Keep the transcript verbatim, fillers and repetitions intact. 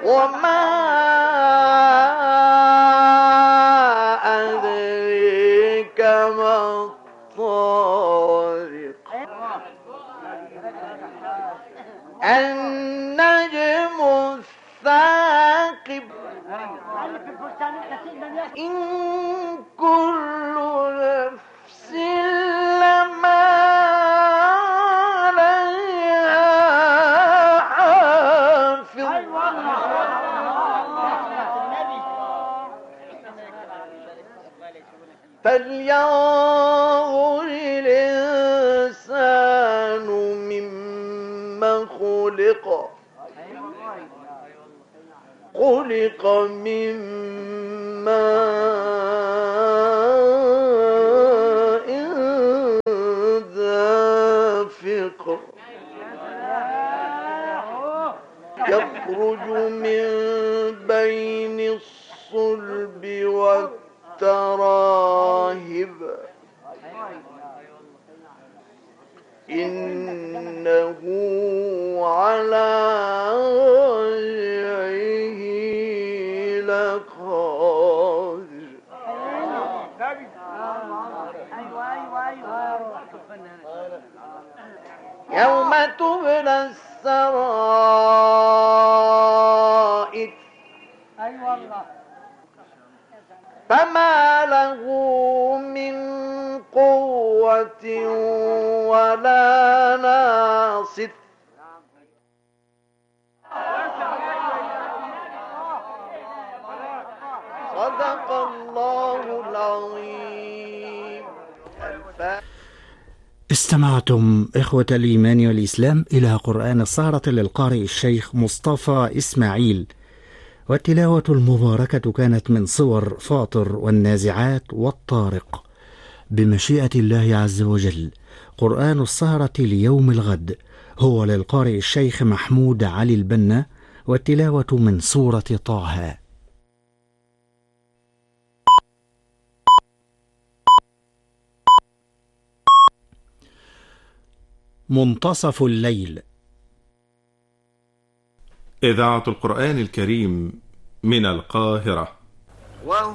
وما أدريك ما الطارق النجم الثاقب إن كل نفس لما عليها حافظ فلينظر الإنسان مما خلق خلق من ماء دافق يخرج من بين الصلب والتراهب إنه على رجعه لقادر يوم تبلى السرائر فما له من قوة ولا ناصر صدق الله العظيم. استمعتم إخوة الإيمان والإسلام إلى قرآن السهرة للقارئ الشيخ مصطفى إسماعيل، والتلاوة المباركة كانت من صور فاطر والنازعات والطارق. بمشيئة الله عز وجل قرآن السهرة ليوم الغد هو للقارئ الشيخ محمود علي البنا، والتلاوة من سورة طه. منتصف الليل. إذاعة القرآن الكريم من القاهرة.